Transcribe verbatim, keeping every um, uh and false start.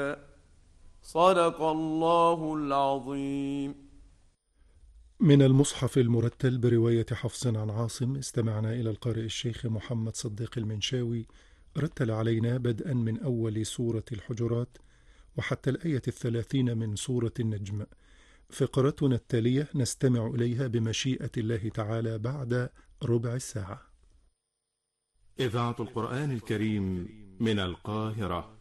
صدق الله العظيم. من المصحف المرتل برواية حفص عن عاصم، استمعنا إلى القارئ الشيخ محمد صديق المنشاوي، رتل علينا بدءا من أول سورة الحجرات وحتى الآية الثلاثين من سورة النجم. فقرتنا التالية نستمع إليها بمشيئة الله تعالى بعد ربع الساعة. إذاعة القرآن الكريم من القاهرة